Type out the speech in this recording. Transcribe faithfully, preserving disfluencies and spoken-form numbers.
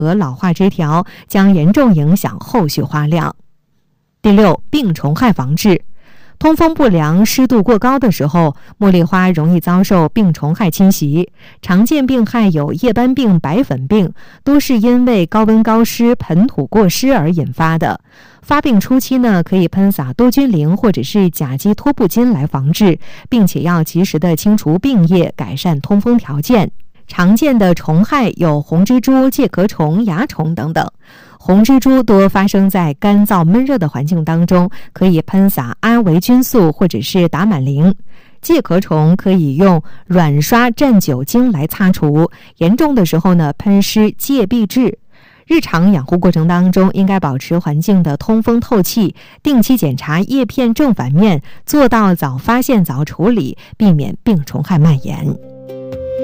和老化枝条，将严重影响后续花量。第六，病虫害防治。通风不良、湿度过高的时候，茉莉花容易遭受病虫害侵袭。常见病害有叶斑病、白粉病，都是因为高温高湿、盆土过湿而引发的。发病初期呢，可以喷洒多菌灵或者是甲基托布巾来防治，并且要及时的清除病液，改善通风条件。常见的虫害有红蜘蛛、介壳虫、蚜虫等等。红蜘蛛多发生在干燥闷热的环境当中，可以喷洒阿维菌素或者是达满灵。介壳虫可以用软刷蘸酒精来擦除，严重的时候呢，喷施介壁质。日常养护过程当中，应该保持环境的通风透气，定期检查叶片正反面，做到早发现早处理，避免病虫害蔓延。